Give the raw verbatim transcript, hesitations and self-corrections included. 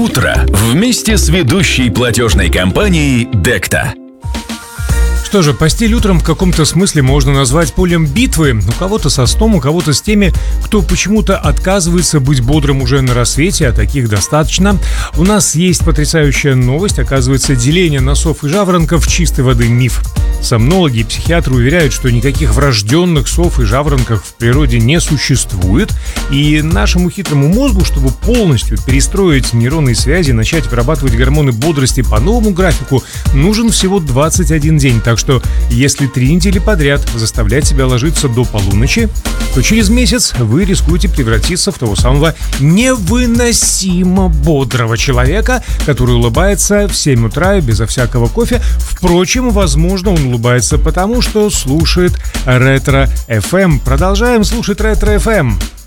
утро вместе с ведущей платежной компанией Декта. Что же, постель утром в каком-то смысле можно назвать полем битвы. У кого-то со сном, у кого-то с теми, кто почему-то отказывается быть бодрым уже на рассвете, а таких достаточно. У нас есть потрясающая новость. Оказывается, деление носов и жаворонков чистой воды миф. Сомнологи и психиатры уверяют, что никаких врожденных сов и жаворонков в природе не существует. И нашему хитрому мозгу, чтобы полностью перестроить нейронные связи и начать вырабатывать гормоны бодрости по новому графику, нужен всего двадцать один день. Так что, если три недели подряд заставлять себя ложиться до полуночи, то через месяц вы рискуете превратиться в того самого невыносимо бодрого человека, который улыбается в семь утра и безо всякого кофе. Впрочем, возможно, он улыбается потому, что слушает Ретро эф эм. Продолжаем слушать Ретро эф эм.